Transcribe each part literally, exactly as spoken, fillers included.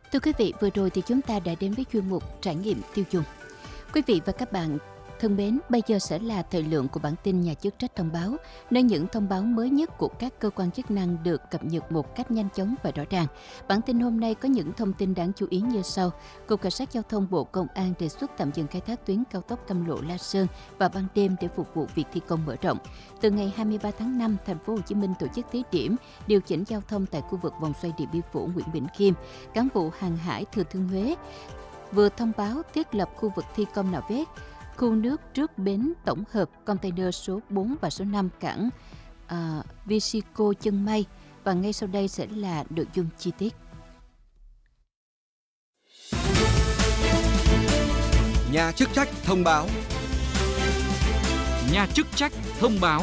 Thưa quý vị, vừa rồi thì chúng ta đã đến với chuyên mục Trải nghiệm tiêu dùng. Quý vị và các bạn thân mến, bây giờ sẽ là thời lượng của bản tin Nhà chức trách thông báo, nơi những thông báo mới nhất của các cơ quan chức năng được cập nhật một cách nhanh chóng và rõ ràng. Bản tin hôm nay có những thông tin đáng chú ý như sau. Cục Cảnh sát Giao thông Bộ Công an đề xuất tạm dừng khai thác tuyến cao tốc Cam Lộ - La Sơn vào ban đêm để phục vụ việc thi công mở rộng. Từ ngày hai mươi ba tháng năm, thành phố Hồ Chí Minh tổ chức thí điểm điều chỉnh giao thông tại khu vực vòng xoay Điện Biên Phủ, Nguyễn Bỉnh Khiêm. Cảng vụ Hàng hải Thừa Thiên Huế vừa thông báo thiết lập khu vực thi công nạo vét khu nước trước bến tổng hợp container số bốn và số năm cảng uh, Visico Chân Mây. Và ngay sau đây sẽ là nội dung chi tiết. Nhà chức trách thông báo. Nhà chức trách thông báo.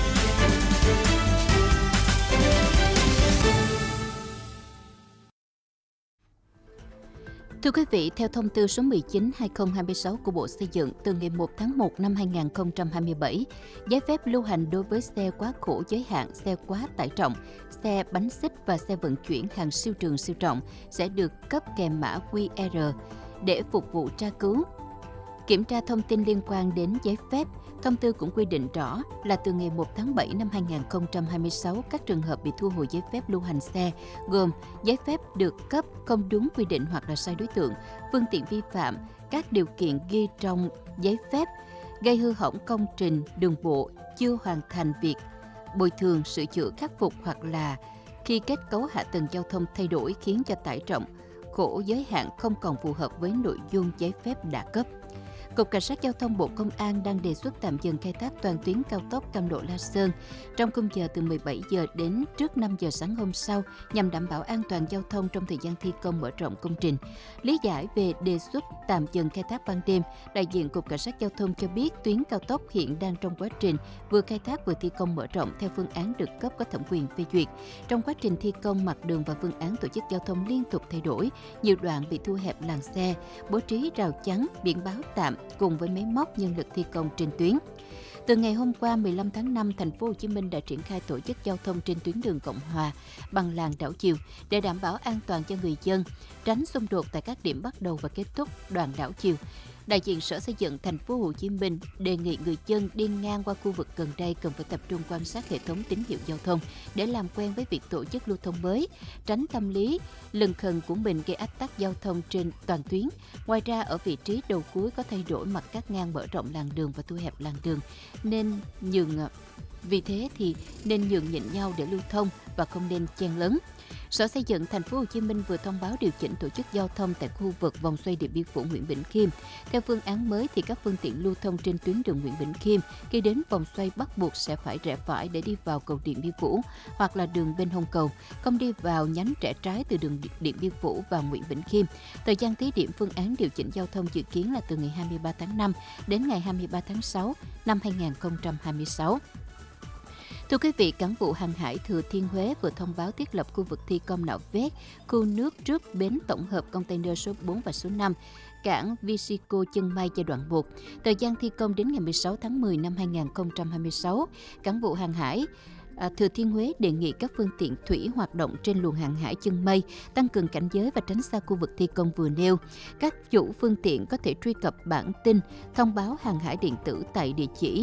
Thưa quý vị, theo thông tư số mười chín trên hai nghìn không trăm hai mươi sáu của Bộ Xây dựng, từ ngày một tháng một năm hai nghìn không trăm hai mươi bảy, giấy phép lưu hành đối với xe quá khổ giới hạn, xe quá tải trọng, xe bánh xích và xe vận chuyển hàng siêu trường siêu trọng sẽ được cấp kèm mã quy rờ để phục vụ tra cứu, kiểm tra thông tin liên quan đến giấy phép. Thông tư cũng quy định rõ là từ ngày một tháng bảy năm hai nghìn không trăm hai mươi sáu, các trường hợp bị thu hồi giấy phép lưu hành xe gồm giấy phép được cấp không đúng quy định hoặc là sai đối tượng, phương tiện vi phạm các điều kiện ghi trong giấy phép, gây hư hỏng công trình đường bộ chưa hoàn thành việc bồi thường, sửa chữa, khắc phục, hoặc là khi kết cấu hạ tầng giao thông thay đổi khiến cho tải trọng khổ giới hạn không còn phù hợp với nội dung giấy phép đã cấp. Cục Cảnh sát Giao thông Bộ Công an đang đề xuất tạm dừng khai thác toàn tuyến cao tốc Cam Lộ - La Sơn trong khung giờ từ mười bảy giờ đến trước năm giờ sáng hôm sau nhằm đảm bảo an toàn giao thông trong thời gian thi công mở rộng công trình. Lý giải về đề xuất tạm dừng khai thác ban đêm, đại diện Cục Cảnh sát Giao thông cho biết tuyến cao tốc hiện đang trong quá trình vừa khai thác vừa thi công mở rộng theo phương án được cấp có thẩm quyền phê duyệt. Trong quá trình thi công, mặt đường và phương án tổ chức giao thông liên tục thay đổi, nhiều đoạn bị thu hẹp làn xe, bố trí rào chắn, biển báo tạm cùng với máy móc nhân lực thi công trên tuyến. Từ ngày hôm qua mười lăm tháng năm, thành phố Hồ Chí Minh đã triển khai tổ chức giao thông trên tuyến đường Cộng Hòa bằng làn đảo chiều để đảm bảo an toàn cho người dân, tránh xung đột tại các điểm bắt đầu và kết thúc đoạn đảo chiều. Đại diện Sở Xây dựng thành phố Hồ Chí Minh đề nghị người dân đi ngang qua khu vực gần đây cần phải tập trung quan sát hệ thống tín hiệu giao thông để làm quen với việc tổ chức lưu thông mới, tránh tâm lý lừng khừng của mình gây ách tắc giao thông trên toàn tuyến. Ngoài ra, ở vị trí đầu cuối có thay đổi mặt cắt ngang, mở rộng làn đường và thu hẹp làn đường, nên nhường vì thế thì nên nhường nhịn nhau để lưu thông và không nên chen lấn. Sở Xây dựng thành phố Hồ Chí Minh vừa thông báo điều chỉnh tổ chức giao thông tại khu vực vòng xoay Điện Biên Phủ, Nguyễn Bỉnh Khiêm. Theo phương án mới thì các phương tiện lưu thông trên tuyến đường Nguyễn Bỉnh Khiêm khi đến vòng xoay bắt buộc sẽ phải rẽ phải để đi vào cầu Điện Biên Phủ hoặc là đường bên hông cầu, không đi vào nhánh rẽ trái từ đường Điện Biên Phủ và Nguyễn Bỉnh Khiêm. Thời gian thí điểm phương án điều chỉnh giao thông dự kiến là từ ngày hai mươi ba tháng năm đến ngày hai mươi ba tháng sáu năm hai nghìn không trăm hai mươi sáu. Thưa quý vị, Cảng vụ Hàng hải Thừa Thiên Huế vừa thông báo thiết lập khu vực thi công nạo vét khu nước trước bến tổng hợp container số bốn và số năm, cảng Visico Chân Mây giai đoạn một. Thời gian thi công đến ngày mười sáu tháng mười năm hai nghìn không trăm hai mươi sáu. Cảng vụ Hàng hải À, Thừa Thiên Huế đề nghị các phương tiện thủy hoạt động trên luồng hàng hải Chân Mây tăng cường cảnh giới và tránh xa khu vực thi công vừa nêu. Các chủ phương tiện có thể truy cập bản tin thông báo hàng hải điện tử tại địa chỉ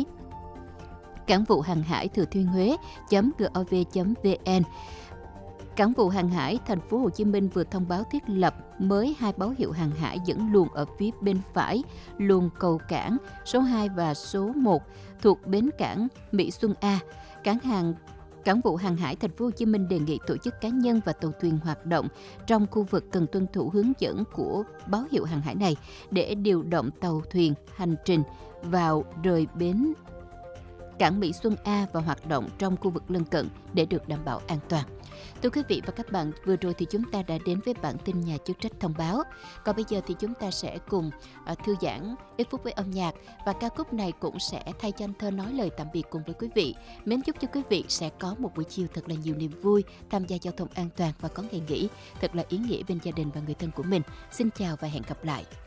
cảng vụ hàng hải Thừa Thiên Huế .gov .vn. Cảng vụ Hàng hải thành phố Hồ Chí Minh vừa thông báo thiết lập mới hai báo hiệu hàng hải dẫn luồng ở phía bên phải luồng cầu cảng số hai và số một thuộc bến cảng Mỹ Xuân A. Cảng hàng Cảng vụ Hàng hải thành phố Hồ Chí Minh đề nghị tổ chức cá nhân và tàu thuyền hoạt động trong khu vực cần tuân thủ hướng dẫn của báo hiệu hàng hải này để điều động tàu thuyền hành trình vào rời bến cảng Mỹ Xuân A và hoạt động trong khu vực lân cận để được đảm bảo an toàn. Thưa quý vị và các bạn, vừa rồi thì chúng ta đã đến với bản tin Nhà chức trách thông báo. Còn bây giờ thì chúng ta sẽ cùng uh, thư giãn ít phút với âm nhạc, và ca khúc này cũng sẽ thay cho anh Thơ nói lời tạm biệt cùng với quý vị. Mến chúc cho quý vị sẽ có một buổi chiều thật là nhiều niềm vui, tham gia giao thông an toàn và có ngày nghỉ thật là ý nghĩa bên gia đình và người thân của mình. Xin chào và hẹn gặp lại.